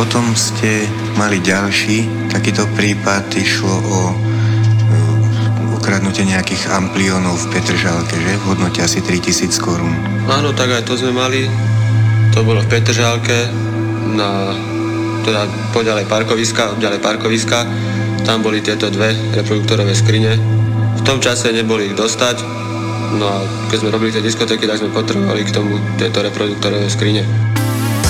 potom ste mali ďalší takýto prípad, išlo o ukradnutie nejakých ampliónov v Petržalke, že? V hodnote asi 3000 korún. Áno, tak aj to sme mali. To bolo v Petržalke, teda ďalej parkoviska. Tam boli tieto dve reproduktorové skrine. V tom čase neboli ich dostať. No a keď sme robili tie diskotéky, tak sme potrebovali k tomu tieto reproduktorové skrine.